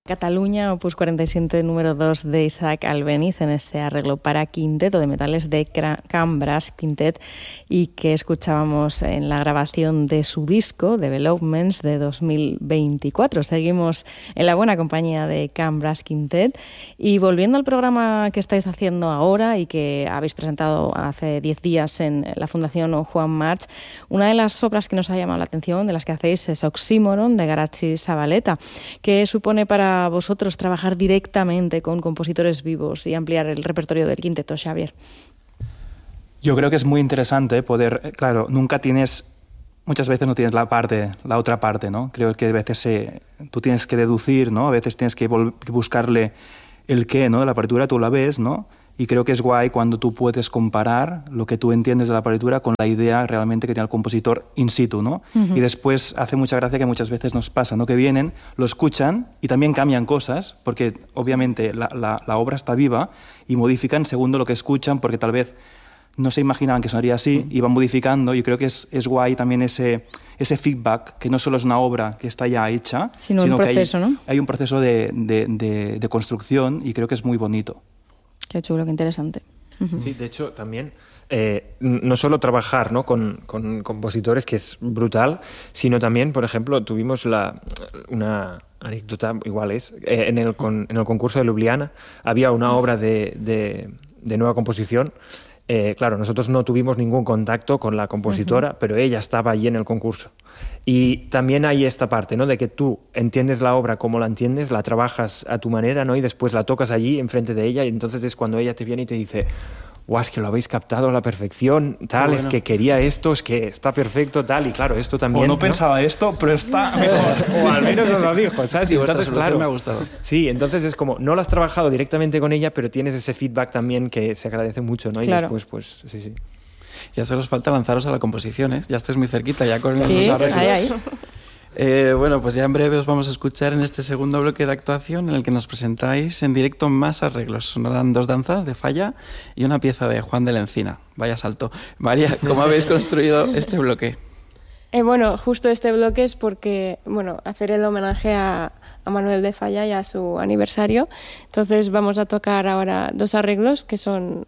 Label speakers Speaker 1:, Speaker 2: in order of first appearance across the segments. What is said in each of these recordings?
Speaker 1: Cataluña, opus 47 número 2 de Isaac Albéniz en este arreglo para quinteto de metales de Can Brass Quintet y que escuchábamos en la grabación de su disco Developments de 2024. Seguimos en la buena compañía de Can Brass Quintet y volviendo al programa que estáis haciendo ahora y que habéis presentado hace 10 días en la Fundación Juan March, una de las obras que nos ha llamado la atención, de las que hacéis, es Oxímoron de Garachi Zabaleta, que supone para vosotros trabajar directamente con compositores vivos y ampliar el repertorio del quinteto, Xavier.
Speaker 2: Yo creo que es muy interesante poder, claro, muchas veces no tienes la otra parte, ¿no? Creo que a veces tú tienes que deducir, ¿no? A veces tienes que buscarle el qué, ¿no? De la partitura, tú la ves, ¿no? Y creo que es guay cuando tú puedes comparar lo que tú entiendes de la partitura con la idea realmente que tiene el compositor in situ, ¿no? Uh-huh. Y después hace mucha gracia que muchas veces nos pasa, ¿no? Que vienen, lo escuchan y también cambian cosas, porque obviamente la obra está viva y modifican según lo que escuchan, porque tal vez no se imaginaban que sonaría así y van modificando. Yo creo que es guay también ese feedback, que no solo es una obra que está ya hecha,
Speaker 1: sino un proceso,
Speaker 2: que
Speaker 1: ¿no?
Speaker 2: Hay un proceso de construcción y creo que es muy bonito.
Speaker 1: Qué chulo, qué interesante. Uh-huh.
Speaker 3: Sí, de hecho, también no solo trabajar, ¿no? con compositores, que es brutal, sino también, por ejemplo, tuvimos una anécdota, igual es, en el concurso de Ljubljana había una obra de nueva composición. Claro, nosotros no tuvimos ningún contacto con la compositora, uh-huh, pero ella estaba allí en el concurso. Y también hay esta parte, ¿no? De que tú entiendes la obra como la entiendes, la trabajas a tu manera, ¿no? Y después la tocas allí enfrente de ella y entonces es cuando ella te viene y te dice: guau, es que lo habéis captado a la perfección, tal, bueno, es que quería esto, es que está perfecto, tal, y claro, esto también...
Speaker 2: O no pensaba esto, pero está mejor.
Speaker 3: O al menos nos lo dijo, ¿sabes?
Speaker 4: Sí,
Speaker 3: y entonces, claro,
Speaker 4: me ha gustado.
Speaker 3: Sí, entonces es como, no lo has trabajado directamente con ella, pero tienes ese feedback también que se agradece mucho, ¿no?
Speaker 1: Claro.
Speaker 3: Y después, pues, sí.
Speaker 4: Ya solo os falta lanzaros a la composición, ¿eh? Ya estáis muy cerquita, ya con
Speaker 1: sí,
Speaker 4: los arreglos.
Speaker 1: Ahí.
Speaker 4: Bueno, pues ya en breve os vamos a escuchar en este segundo bloque de actuación en el que nos presentáis en directo más arreglos. Sonarán 2 danzas de Falla y una pieza de Juan de la Encina. Vaya salto. María, ¿cómo habéis construido este bloque?
Speaker 5: Bueno, justo este bloque es porque, hacer el homenaje a Manuel de Falla y a su aniversario. Entonces vamos a tocar ahora 2 arreglos que son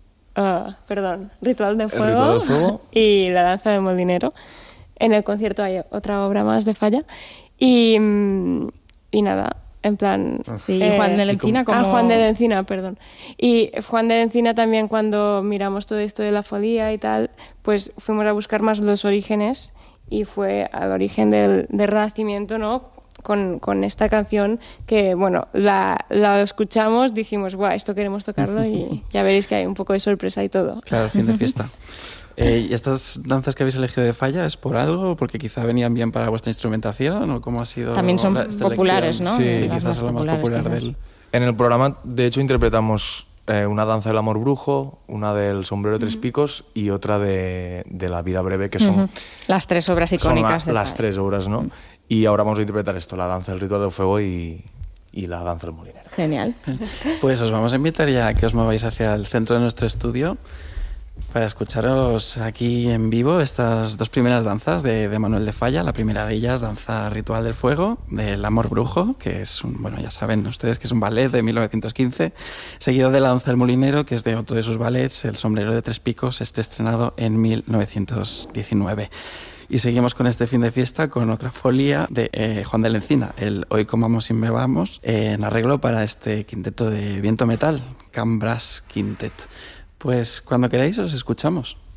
Speaker 5: Ritual del Fuego y La Danza del Molinero. En el concierto hay otra obra más de Falla y nada, en plan...
Speaker 1: Sí, Juan de la Encina como...
Speaker 5: Juan de la Encina, perdón. Y Juan de la Encina también, cuando miramos todo esto de la folía y tal, pues fuimos a buscar más los orígenes y fue al origen del Renacimiento, ¿no? Con esta canción que, la escuchamos, dijimos, guau, esto queremos tocarlo y ya veréis que hay un poco de sorpresa y todo.
Speaker 4: Claro, fin de fiesta. ¿Y estas danzas que habéis elegido de Falla es por algo? ¿Porque quizá venían bien para vuestra instrumentación? ¿O cómo ha sido?
Speaker 1: También son populares, ¿no?
Speaker 4: Sí, quizás es la más popular del...
Speaker 6: En el programa, de hecho, interpretamos una danza del amor brujo, una del sombrero de 3 picos y otra de la vida breve, que son...
Speaker 1: Las 3 obras icónicas.
Speaker 6: Son las 3 obras, ¿no? Y ahora vamos a interpretar esto, la danza del ritual del fuego y la danza del molinero.
Speaker 1: Genial.
Speaker 4: Pues os vamos a invitar ya a que os mováis hacia el centro de nuestro estudio para escucharos aquí en vivo estas 2 primeras danzas de Manuel de Falla. La primera de ellas, Danza Ritual del Fuego, del Amor Brujo, que es ya saben ustedes que es un ballet de 1915, seguido de La Danza del Molinero, que es de otro de sus ballets, El Sombrero de 3 picos, estrenado en 1919. Y seguimos con este fin de fiesta con otra folía de Juan de la Encina, el Hoy comamos y bebamos, en arreglo para este quinteto de viento metal, Can Brass Quintet. Pues cuando queráis os escuchamos.